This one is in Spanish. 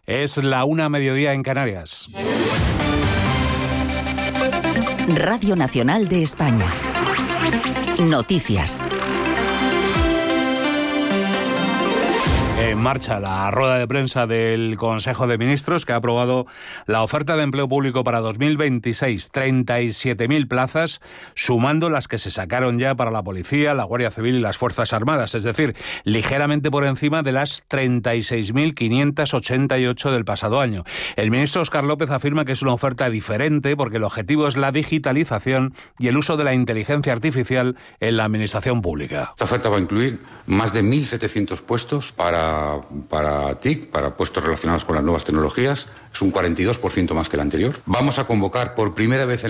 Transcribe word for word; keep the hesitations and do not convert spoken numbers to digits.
Es la una a mediodía en Canarias. Radio Nacional de España. Noticias. En marcha la rueda de prensa del Consejo de Ministros, que ha aprobado la oferta de empleo público para dos mil veintiséis, treinta y siete mil plazas, sumando las que se sacaron ya para la Policía, la Guardia Civil y las Fuerzas Armadas, es decir, ligeramente por encima de las treinta y seis mil quinientas ochenta y ocho del pasado año. El ministro Óscar López afirma que es una oferta diferente porque el objetivo es la digitalización y el uso de la inteligencia artificial en la administración pública. Esta oferta va a incluir más de mil setecientos puestos para para T I C, para puestos relacionados con las nuevas tecnologías. Es un cuarenta y dos por ciento más que el anterior. Vamos a convocar por primera vez en